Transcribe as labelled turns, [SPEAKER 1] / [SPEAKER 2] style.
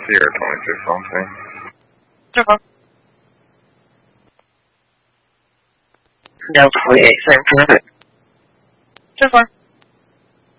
[SPEAKER 1] Sierra 26 on scene.
[SPEAKER 2] 10-4. Delta 48, same traffic. 10-4.